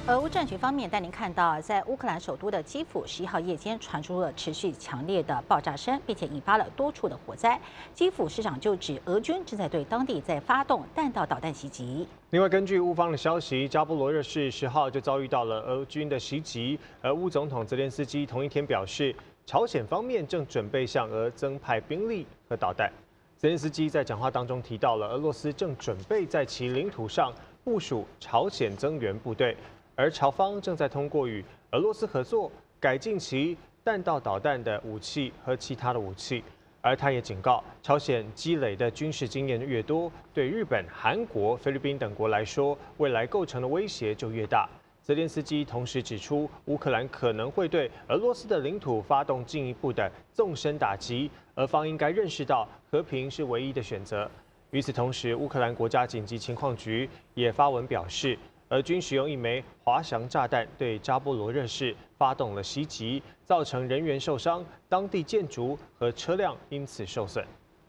俄乌战局方面，带您看到，在乌克兰首都的基辅，11号夜间传出了持续强烈的爆炸声，并且引发了多处的火灾。基辅市长就指，俄军正在对当地在发动弹道导弹袭击。 另外，根据乌方的消息，扎波罗热市10号就遭遇到了俄军的袭击，而乌总统泽连斯基同一天表示，朝鲜方面正准备向俄增派兵力和导弹。泽连斯基在讲话当中提到了，俄罗斯正准备在其领土上部署朝鲜增援部队。而朝方正在通过与俄罗斯合作，改进其弹道导弹的武器和其他的武器。而他也警告，朝鲜积累的军事经验越多，对日本、韩国、菲律宾等国来说，未来构成的威胁就越大。泽连斯基同时指出，乌克兰可能会对俄罗斯的领土发动进一步的纵深打击，俄方应该认识到和平是唯一的选择。与此同时，乌克兰国家紧急情况局也发文表示，俄军使用一枚滑翔炸弹对扎波罗热市发动了袭击，造成人员受伤，当地建筑和车辆因此受损。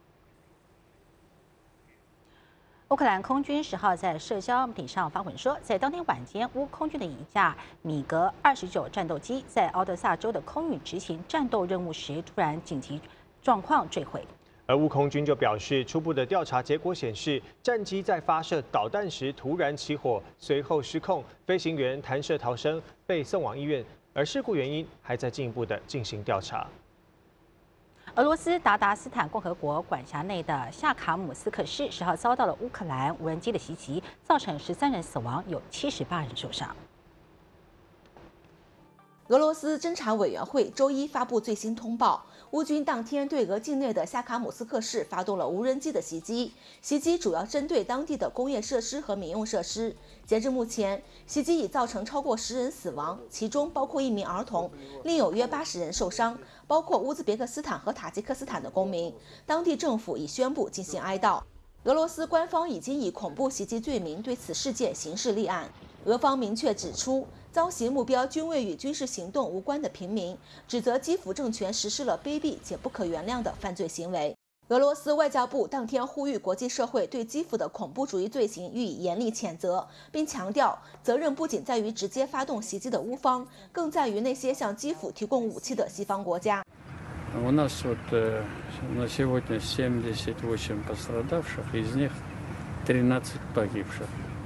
乌克兰空军10号在社交媒体上发文说，在当天晚间，乌空军的一架米格29战斗机在奥德萨州的空域执行战斗任务时，突然紧急状况坠毁。 而乌空军就表示，初步的调查结果显示，战机在发射导弹时突然起火，随后失控，飞行员弹射逃生，被送往医院。而事故原因还在进一步的进行调查。 俄罗斯达达斯坦共和国管辖内的夏卡姆斯克市10号遭到了乌克兰无人机的袭击，造成13人死亡，有78人受伤。 俄罗斯侦查委员会周一发布最新通报，乌军当天对俄境内的夏卡姆斯克市发动了无人机的袭击，袭击主要针对当地的工业设施和民用设施。截至目前，袭击已造成超过10人死亡，其中包括1名儿童，另有约80人受伤，包括乌兹别克斯坦和塔吉克斯坦的公民。当地政府已宣布进行哀悼。俄罗斯官方已经以恐怖袭击罪名对此事件刑事立案。俄方明确指出，遭袭目标均未与军事行动无关的平民，指责基辅政权实施了卑鄙且不可原谅的犯罪行为。俄罗斯外交部当天呼吁国际社会对基辅的恐怖主义罪行予以严厉谴责，并强调责任不仅在于直接发动袭击的乌方，更在于那些向基辅提供武器的西方国家。 У нас на сегодня 78 пострадавших, из них 13 погибших.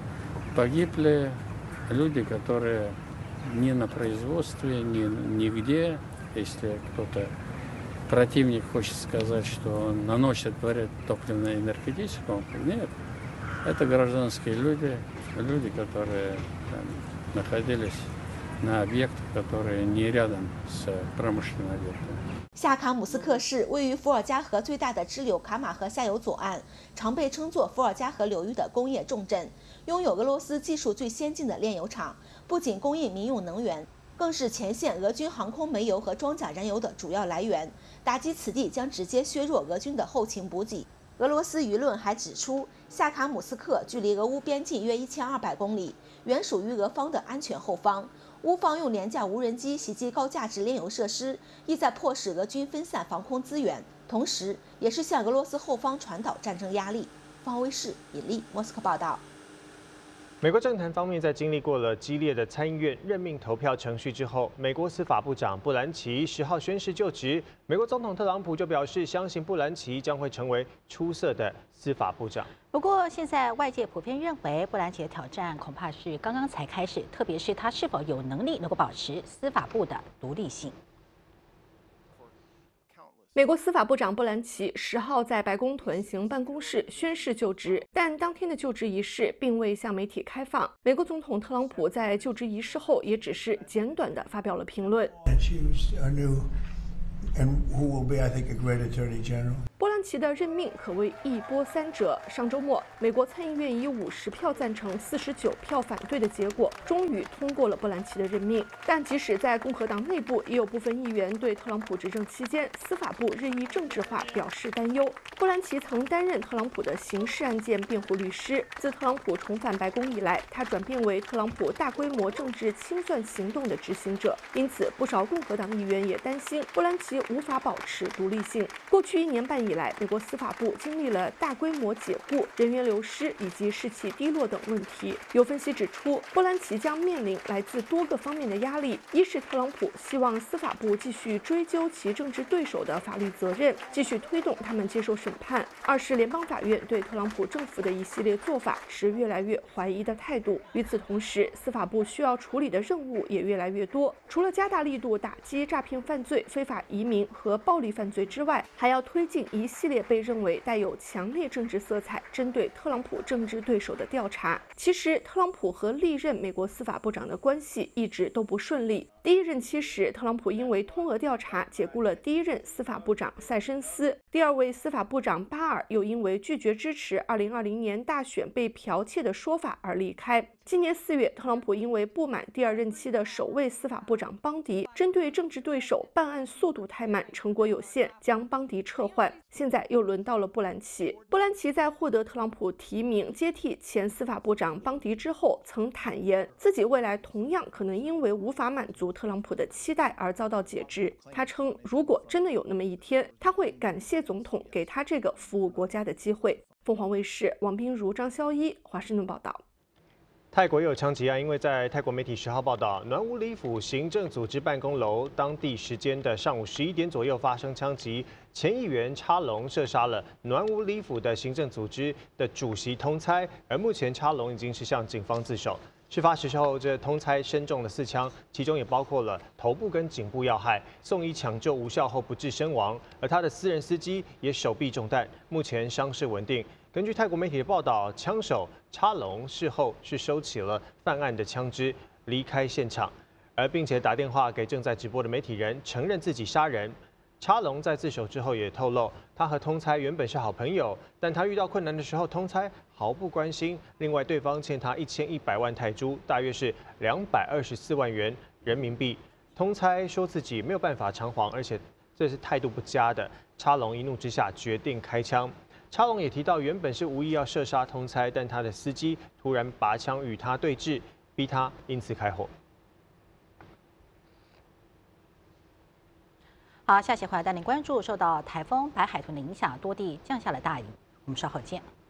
Погибли люди, которые не на производстве, нигде. Если кто-то, противник хочет сказать, что он наносит вред топливно-энергетическому, нет. Это гражданские люди, которые там находились на объектах, которые не рядом с промышленными объектами. 夏卡姆斯克市位于伏尔加河最大的支流卡马河下游左岸，常被称作伏尔加河流域的工业重镇，拥有俄罗斯技术最先进的炼油厂，不仅供应民用能源，更是前线俄军航空煤油和装甲燃油的主要来源。打击此地将直接削弱俄军的后勤补给。俄罗斯舆论还指出，夏卡姆斯克距离俄乌边境约1200公里，原属于俄方的安全后方。乌方用廉价无人机袭击高价值炼油设施，意在迫使俄军分散防空资源，同时也是向俄罗斯后方传导战争压力。方威视尹力莫斯科报道。 美国政坛方面，在经历过了激烈的参议院任命投票程序之后，美国司法部长布兰奇10号宣誓就职。美国总统特朗普就表示，相信布兰奇将会成为出色的司法部长。 不过，现在外界普遍认为，布兰奇的挑战恐怕是刚刚才开始，特别是他是否有能力能够保持司法部的独立性。 美国司法部长布兰奇10号在白宫屯行办公室宣誓就职，但当天的就职仪式并未向媒体开放。美国总统特朗普在就职仪式后也只是简短地发表了评论。波兰奇的任命可谓一波三折。上周末，美国参议院以50票赞成、49票反对的结果，终于通过了波兰奇的任命。但即使在共和党内部，也有部分议员对特朗普执政期间司法部日益政治化表示担忧。波兰奇曾担任特朗普的刑事案件辩护律师，自特朗普重返白宫以来，他转变为特朗普大规模政治清算行动的执行者。因此，不少共和党议员也担心波兰奇无法保持独立性。过去1年半以来，美国司法部经历了大规模解雇、人员流失以及士气低落等问题。有分析指出，波兰奇将面临来自多个方面的压力：一是特朗普希望司法部继续追究其政治对手的法律责任，继续推动他们接受审判；二是联邦法院对特朗普政府的一系列做法持越来越怀疑的态度。与此同时，司法部需要处理的任务也越来越多，除了加大力度打击诈骗犯罪、非法移民和暴力犯罪之外，还要推进一系列被认为带有强烈政治色彩、针对特朗普政治对手的调查。其实，特朗普和历任美国司法部长的关系一直都不顺利。第一任期时，特朗普因为通俄调查解雇了第一任司法部长塞申斯，第二位司法部长巴尔又因为拒绝支持2020年大选被剽窃的说法而离开。今年4月，特朗普因为不满第二任期的首位司法部长邦迪针对政治对手办案速度太慢、成果有限，将邦迪撤换。现在又轮到了波兰奇。波兰奇在获得特朗普提名接替前司法部长邦迪之后，曾坦言自己未来同样可能因为无法满足特朗普的期待而遭到解职。他称，如果真的有那么一天，他会感谢总统给他这个服务国家的机会。凤凰卫视王彬如、张潇一，华盛顿报道。 泰国也有枪击案，因为在泰国媒体10号报道，暖武里府行政组织办公楼当地时间的上午11点左右发生枪击，前议员插龙射杀了暖武里府的行政组织的主席通猜，而目前插龙已经是向警方自首。事发时候，这通猜身中了4枪，其中也包括了头部跟颈部要害，送医抢救无效后不治身亡，而他的私人司机也手臂中弹，目前伤势稳定。根据泰国媒体的报道，枪手插龙事后是收起了犯案的枪支，离开现场，并且打电话给正在直播的媒体人，承认自己杀人。插龙在自首之后也透露，他和通猜原本是好朋友，但他遇到困难的时候，通猜毫不关心。另外，对方欠他1100万泰铢，大约是224万元人民币。通猜说自己没有办法偿还，而且这是态度不佳的。插龙一怒之下决定开枪。插龙也提到，原本是无意要射杀通猜，但他的司机突然拔枪与他对峙，逼他因此开火。 好，下期回来带您关注受到台风白海豚的影响，多地降下了大雨。我们稍后见。